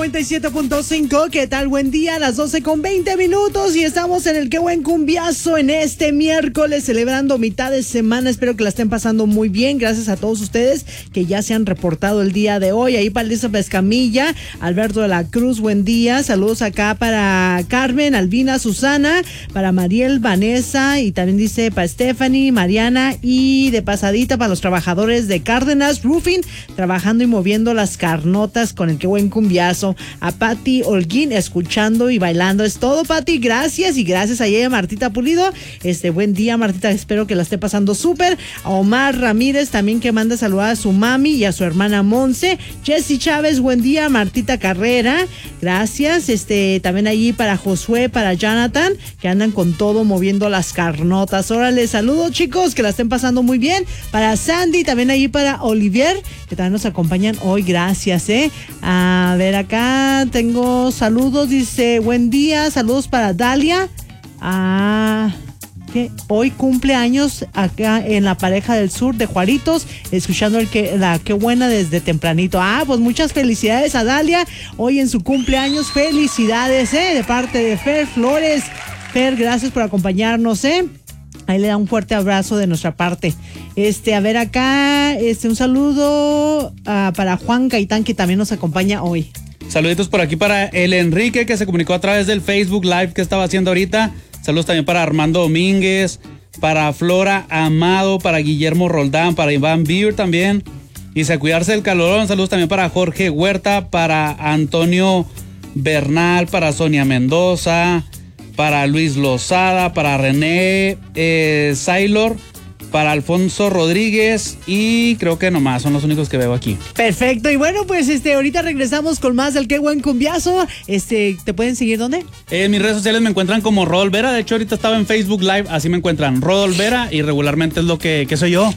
97.5, ¿qué tal? Buen día, a las 12:20 y estamos en el Qué Buen Cumbiazo en este miércoles, celebrando mitad de semana. Espero que la estén pasando muy bien. Gracias a todos ustedes que ya se han reportado el día de hoy. Ahí para Elizabeth Escamilla, Alberto de la Cruz, buen día. Saludos acá para Carmen, Albina, Susana, para Mariel, Vanessa, y también dice para Stephanie, Mariana, y de pasadita para los trabajadores de Cárdenas Roofing, trabajando y moviendo las carnotas con el Qué Buen Cumbiazo. A Pati Holguín, escuchando y bailando. Es todo, Pati, gracias. Y gracias a ella, Martita Pulido. Buen día, Martita, espero que la esté pasando súper. A Omar Ramírez también, que manda saludar a su mami y a su hermana Monse. Jessy Chávez, buen día. Martita Carrera, gracias. También allí para Josué, para Jonathan, que andan con todo moviendo las carnotas. Órale, saludos, chicos, que la estén pasando muy bien. Para Sandy, también allí para Olivier, que también nos acompañan hoy, gracias. A ver, acá tengo saludos, dice, buen día, saludos para Dalia. Que hoy cumple años acá en la Pareja del Sur de Juaritos, escuchando la Qué Buena desde tempranito. Pues muchas felicidades a Dalia hoy en su cumpleaños. Felicidades, de parte de Fer Flores. Fer, gracias por acompañarnos, Ahí le da un fuerte abrazo de nuestra parte. A ver acá, un saludo para Juan Gaitán, que también nos acompaña hoy. Saluditos por aquí para el Enrique, que se comunicó a través del Facebook Live que estaba haciendo ahorita. Saludos también para Armando Domínguez, para Flora Amado, para Guillermo Roldán, para Iván Beer también. Y a cuidarse del calorón. Saludos también para Jorge Huerta, para Antonio Bernal, para Sonia Mendoza, para Luis Lozada, para René Saylor, para Alfonso Rodríguez, y creo que nomás son los únicos que veo aquí. Perfecto, y bueno, pues ahorita regresamos con más del Qué Buen Cumbiazo. ¿Te pueden seguir dónde? En mis redes sociales me encuentran como Rodol Vera. De hecho, ahorita estaba en Facebook Live, así me encuentran, Rodol Vera, y regularmente es lo que soy yo.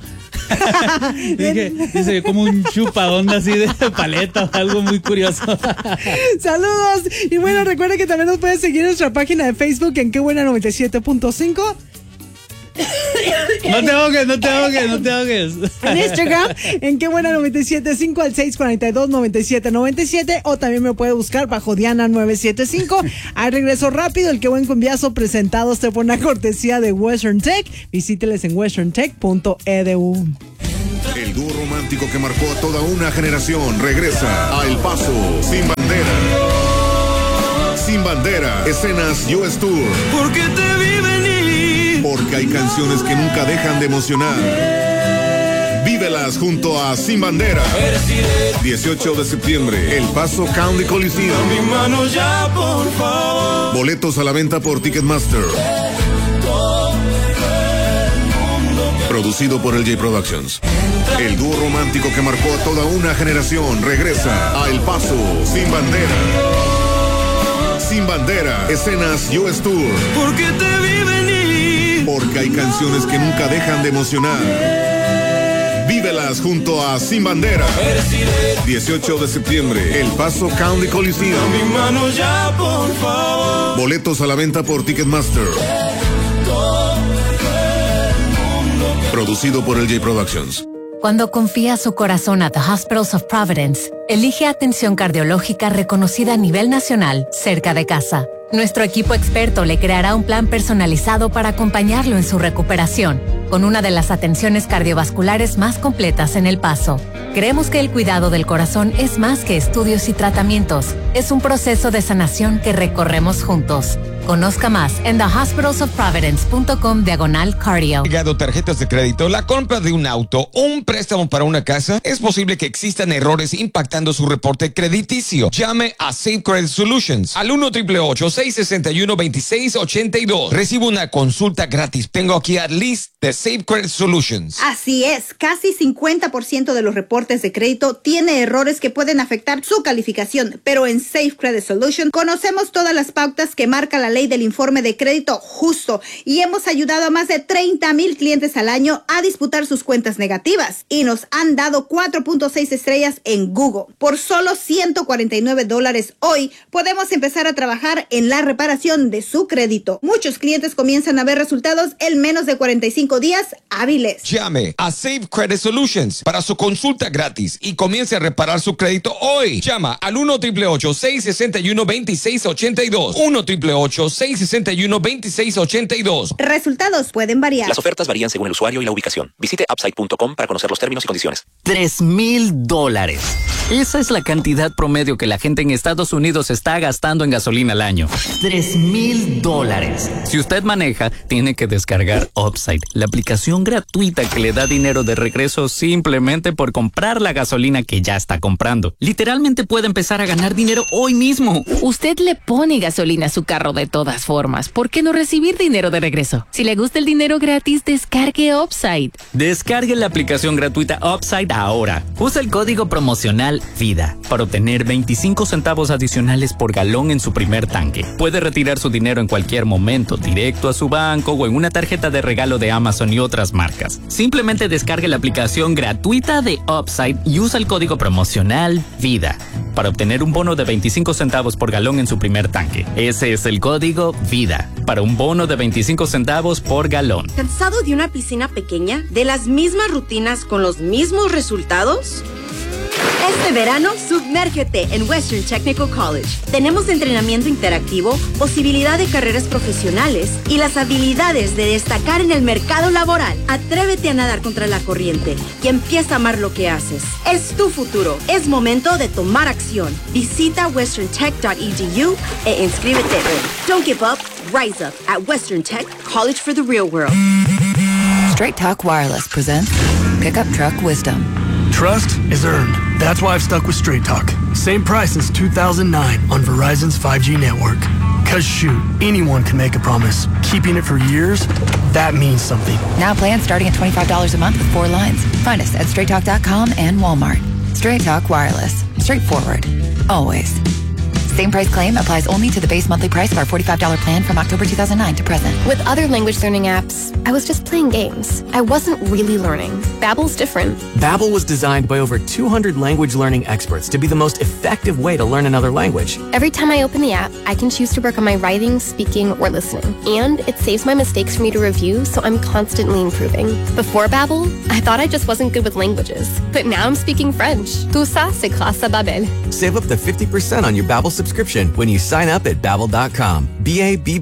Dice como un chupadón así de paleta, algo muy curioso. Saludos, y bueno, recuerda que también nos puedes seguir en nuestra página de Facebook en Qué Buena 97.5. No te ahogues. En Instagram, en Qué Buena 97.5 al 642-9797, o también me puede buscar bajo Diana 975. Al regreso rápido, el Qué Buen Cumbiazo presentado por una cortesía de Western Tech. Visíteles en westerntech.edu. El dúo romántico que marcó a toda una generación regresa a El Paso sin bandera. Sin bandera, escenas US Tour. Porque te vi venir. Porque hay canciones que nunca dejan de emocionar. Vívelas junto a Sin Bandera. 18 de septiembre, El Paso County Coliseum. Mi mano ya, por favor. Boletos a la venta por Ticketmaster. Producido por LJ Productions. El dúo romántico que marcó a toda una generación regresa a El Paso sin bandera. Sin bandera, escenas US Tour. Porque te vi venir. Porque hay canciones que nunca dejan de emocionar. Vívelas junto a Sin Bandera. 18 de septiembre, El Paso County Coliseum. Mi mano ya, por favor. Boletos a la venta por Ticketmaster. Producido por LJ Productions. Cuando confía su corazón a The Hospitals of Providence, elige atención cardiológica reconocida a nivel nacional, cerca de casa. Nuestro equipo experto le creará un plan personalizado para acompañarlo en su recuperación, con una de las atenciones cardiovasculares más completas en El Paso. Creemos que el cuidado del corazón es más que estudios y tratamientos. Es un proceso de sanación que recorremos juntos. Conozca más en thehospitalsofprovidence.com/cardio. Llegado tarjetas de crédito, la compra de un auto o un préstamo para una casa, es posible que existan errores impactando su reporte crediticio. Llame a Safe Credit Solutions al 1-888-661-2682. Recibe una consulta gratis. Tengo aquí a Liz de Safe Credit Solutions. Así es, casi 50% de los reportes de crédito tiene errores que pueden afectar su calificación, pero en Safe Credit Solutions conocemos todas las pautas que marca la ley del informe de crédito justo y hemos ayudado a más de 30,000 clientes al año a disputar sus cuentas negativas y nos han dado 4.6 estrellas en Google. Por solo $149 hoy, podemos empezar a trabajar en la reparación de su crédito. Muchos clientes comienzan a ver resultados en menos de 45 días hábiles. Llame a Safe Credit Solutions para su consulta gratis y comience a reparar su crédito hoy. Llama al 1-888-661-2682. 1-888-661-2682. Resultados pueden variar. Las ofertas varían según el usuario y la ubicación. Visite upside.com para conocer los términos y condiciones. $3,000. Esa es la cantidad promedio que la gente en Estados Unidos está gastando en gasolina al año. $3,000. Si usted maneja, tiene que descargar Upside, la aplicación gratuita que le da dinero de regreso simplemente por comprar la gasolina que ya está comprando. Literalmente puede empezar a ganar dinero hoy mismo. Usted le pone gasolina a su carro de todas formas. ¿Por qué no recibir dinero de regreso? Si le gusta el dinero gratis, descargue Upside. Descargue la aplicación gratuita Upside ahora. Usa el código promocional VIDA para obtener 25 centavos adicionales por galón en su primer tanque. Puede retirar su dinero en cualquier momento, directo a su banco o en una tarjeta de regalo de Amazon y otras marcas. Simplemente descargue la aplicación gratuita de Upside y usa el código promocional VIDA para obtener un bono de 25 centavos por galón en su primer tanque. Ese es el código VIDA para un bono de 25 centavos por galón. ¿Cansado de una piscina pequeña? ¿De las mismas rutinas con los mismos resultados? Este verano, sumérgete en Western Technical College. Tenemos entrenamiento interactivo, posibilidad de carreras profesionales y las habilidades de destacar en el mercado laboral. Atrévete a nadar contra la corriente y empieza a amar lo que haces. Es tu futuro. Es momento de tomar acción. Visita westerntech.edu e inscríbete hoy. Don't give up, rise up at Western Tech College for the Real World. Straight Talk Wireless presents Pickup Truck Wisdom. Trust is earned. That's why I've stuck with Straight Talk. Same price since 2009 on Verizon's 5G network. Cause shoot, anyone can make a promise. Keeping it for years, that means something. Now plans starting at $25 a month with 4 lines. Find us at straighttalk.com and Walmart. Straight Talk Wireless. Straightforward. Always. Same price claim applies only to the base monthly price of our $45 plan from October 2009 to present. With other language learning apps, I was just playing games. I wasn't really learning. Babbel's different. Babbel was designed by over 200 language learning experts to be the most effective way to learn another language. Every time I open the app, I can choose to work on my writing, speaking, or listening. And it saves my mistakes for me to review, so I'm constantly improving. Before Babbel, I thought I just wasn't good with languages. But now I'm speaking French. Tout ça, c'est grâce à Babbel. Save up to 50% on your Babbel subscription when you sign up at Babbel.com. BABBEL.